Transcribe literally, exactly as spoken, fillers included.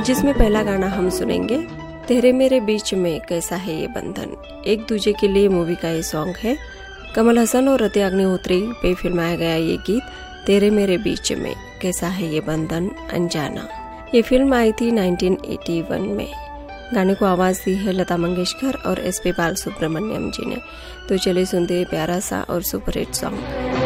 जिसमें पहला गाना हम सुनेंगे तेरे मेरे बीच में कैसा है ये बंधन। एक दूजे के लिए मूवी का ये सॉन्ग है। कमल हसन और रति अग्निहोत्री पे फिल्माया गया ये गीत तेरे मेरे बीच में कैसा है ये बंधन अनजाना। ये फिल्म आई थी उन्नीस सौ इक्यासी में। गाने को आवाज दी है लता मंगेशकर और एस पी बालसुब्रमण्यम जी ने। तो चलिए सुनते हैं प्यारा सा और सुपरहिट सॉन्ग।